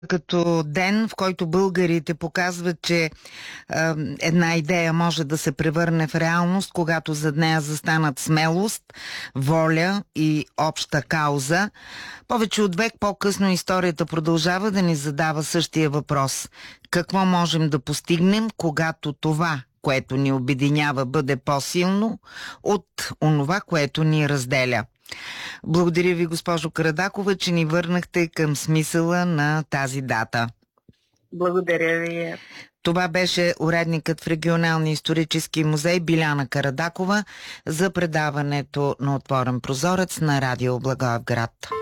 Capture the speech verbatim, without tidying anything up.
Като ден, в който българите показват, че е, една идея може да се превърне в реалност, когато зад нея застанат смелост, воля и обща кауза. Повече от век по-късно историята продължава да ни задава същия въпрос. Какво можем да постигнем, когато това, което ни обединява, бъде по-силно от онова, което ни разделя? Благодаря ви, госпожо Карадакова, че ни върнахте към смисъла на тази дата. Благодаря ви. Това беше уредникът в Регионалния исторически музей Биляна Карадакова за предаването на Отворен прозорец на Радио Благоевград.